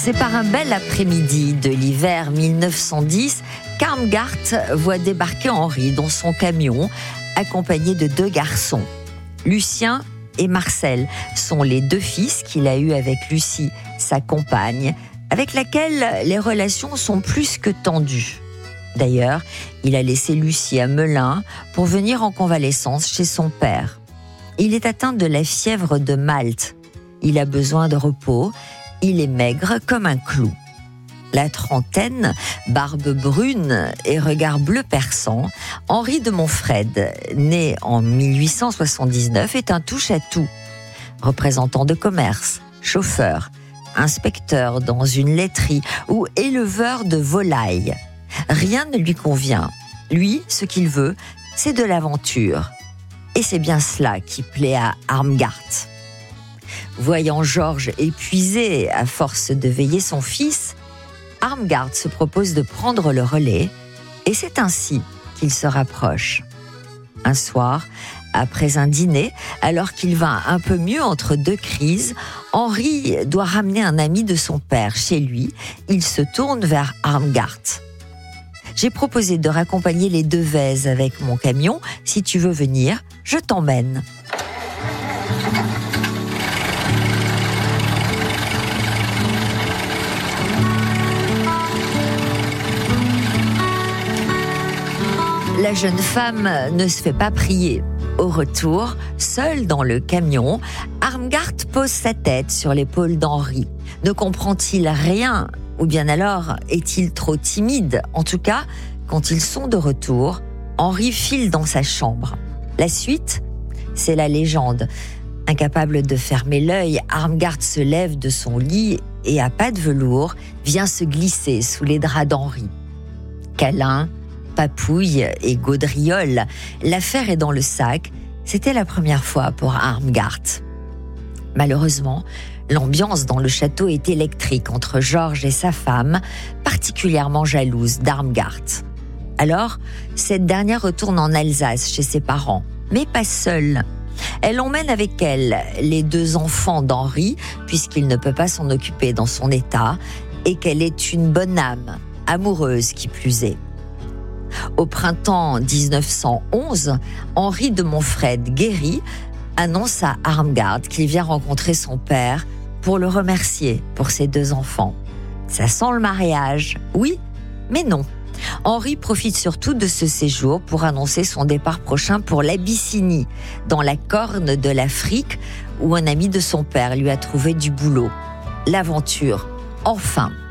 C'est par un bel après-midi de l'hiver 1910 qu'Armgard voit débarquer Henri dans son camion, accompagné de 2 garçons. Lucien et Marcel sont les 2 fils qu'il a eus avec Lucie, sa compagne, avec laquelle les relations sont plus que tendues. D'ailleurs, il a laissé Lucie à Melun pour venir en convalescence chez son père. Il est atteint de la fièvre de Malte. Il a besoin de repos. Il est maigre comme un clou. La trentaine, barbe brune et regard bleu perçant, Henri de Montfred, né en 1879, est un touche-à-tout. Représentant de commerce, chauffeur, inspecteur dans une laiterie ou éleveur de volailles. Rien ne lui convient. Lui, ce qu'il veut, c'est de l'aventure. Et c'est bien cela qui plaît à Armgard. Voyant Georges épuisé à force de veiller son fils, Armgard se propose de prendre le relais et c'est ainsi qu'il se rapproche. Un soir, après un dîner, alors qu'il va un peu mieux entre 2 crises, Henri doit ramener un ami de son père chez lui. Il se tourne vers Armgard. J'ai proposé de raccompagner les Devèze avec mon camion. Si tu veux venir, je t'emmène. La jeune femme ne se fait pas prier. Au retour, seule dans le camion, Armgard pose sa tête sur l'épaule d'Henri. Ne comprend-il rien ? Ou bien alors est-il trop timide ? En tout cas, quand ils sont de retour, Henri file dans sa chambre. La suite, c'est la légende. Incapable de fermer l'œil, Armgard se lève de son lit et à pas de velours, vient se glisser sous les draps d'Henri. Câlin, papouille et gaudriole, l'affaire est dans le sac. C'était la première fois pour Armgard. Malheureusement, l'ambiance dans le château est électrique entre Georges et sa femme, particulièrement jalouse d'Armgard. Alors, cette dernière retourne en Alsace chez ses parents, mais pas seule. Elle emmène avec elle les 2 enfants d'Henri, puisqu'il ne peut pas s'en occuper dans son état, et qu'elle est une bonne âme, amoureuse qui plus est. Au printemps 1911, Henri de Montfred, guéri, annonce à Armgard qu'il vient rencontrer son père pour le remercier pour ses 2 enfants. Ça sent le mariage, oui, mais non. Henri profite surtout de ce séjour pour annoncer son départ prochain pour l'Abyssinie, dans la corne de l'Afrique, où un ami de son père lui a trouvé du boulot. L'aventure, enfin.